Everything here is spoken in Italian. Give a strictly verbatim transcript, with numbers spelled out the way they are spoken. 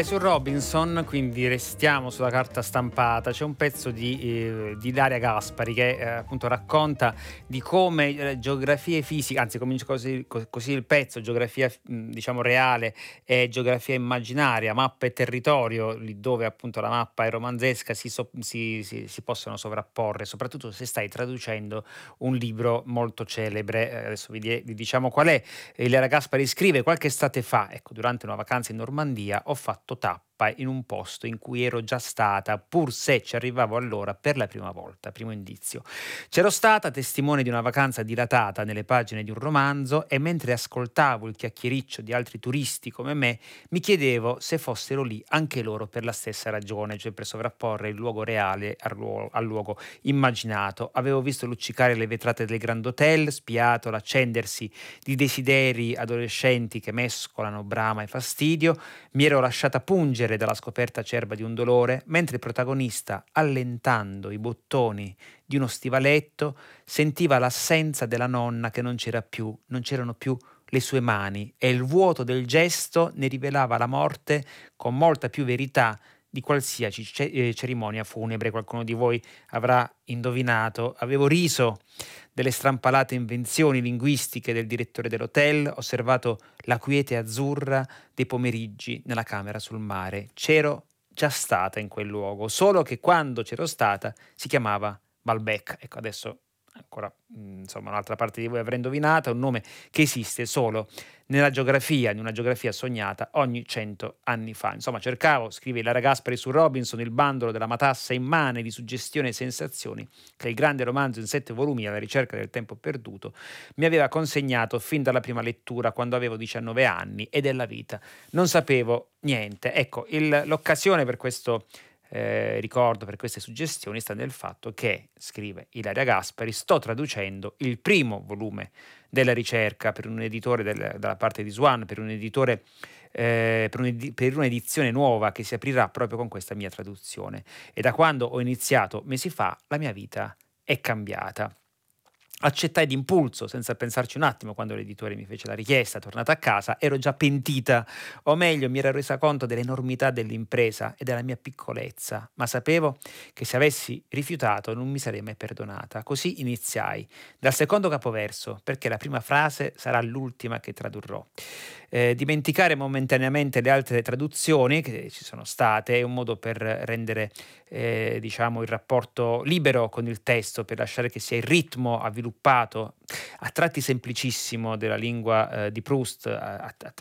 E su Robinson, quindi restiamo sulla carta stampata, c'è un pezzo di, eh, di Ilaria Gaspari che eh, appunto racconta di come eh, geografie fisiche, anzi comincia così, co- così il pezzo, geografia mh, diciamo reale e geografia immaginaria, mappa e territorio, lì dove appunto la mappa è romanzesca si, so- si, si, si possono sovrapporre, soprattutto se stai traducendo un libro molto celebre. Eh, adesso vi, die- vi diciamo qual è. Ilaria Gaspari scrive: qualche estate fa, ecco, durante una vacanza in Normandia, ho fatto tappa in un posto in cui ero già stata, pur se ci arrivavo allora per la prima volta. Primo indizio. C'ero stata testimone di una vacanza dilatata nelle pagine di un romanzo e mentre ascoltavo il chiacchiericcio di altri turisti come me, mi chiedevo se fossero lì anche loro per la stessa ragione, cioè per sovrapporre il luogo reale al luogo, al luogo immaginato. Avevo visto luccicare le vetrate del Grand Hotel, spiato l'accendersi di desideri adolescenti che mescolano brama e fastidio, mi ero lasciata pungere dalla scoperta acerba di un dolore, mentre il protagonista, allentando i bottoni di uno stivaletto, sentiva l'assenza della nonna che non c'era più, non c'erano più le sue mani e il vuoto del gesto ne rivelava la morte con molta più verità di qualsiasi ce- eh, cerimonia funebre. Qualcuno di voi avrà indovinato. Avevo riso delle strampalate invenzioni linguistiche del direttore dell'hotel, osservato la quiete azzurra dei pomeriggi nella camera sul mare. C'ero già stata in quel luogo, solo che quando c'ero stata si chiamava Baalbek. Ecco, adesso ancora, mh, insomma, un'altra parte di voi avrà indovinato, è un nome che esiste solo nella geografia, in una geografia sognata ogni cento anni fa. Insomma, cercavo, scrive Ilaria Gaspari su Robinson, il bandolo della matassa immane di suggestioni e sensazioni che il grande romanzo in sette volumi alla ricerca del tempo perduto mi aveva consegnato fin dalla prima lettura quando avevo diciannove anni e della vita non sapevo niente. Ecco, il- l'occasione per questo eh, ricordo, per queste suggestioni, sta nel fatto che, scrive Ilaria Gaspari, sto traducendo il primo volume della ricerca per un editore del- dalla parte di Swan, per un editore eh, per, un'edi- per un'edizione nuova che si aprirà proprio con questa mia traduzione. E da quando ho iniziato mesi fa, la mia vita è cambiata. Accettai d'impulso, senza pensarci un attimo, quando l'editore mi fece la richiesta. Tornata a casa, ero già pentita, o meglio, mi ero resa conto dell'enormità dell'impresa e della mia piccolezza, ma sapevo che se avessi rifiutato non mi sarei mai perdonata. Così iniziai, dal secondo capoverso, perché la prima frase sarà l'ultima che tradurrò. Eh, dimenticare momentaneamente le altre traduzioni che ci sono state è un modo per rendere eh, diciamo il rapporto libero con il testo, per lasciare che sia il ritmo avviluppato, a tratti semplicissimo, della lingua eh, di Proust, a, a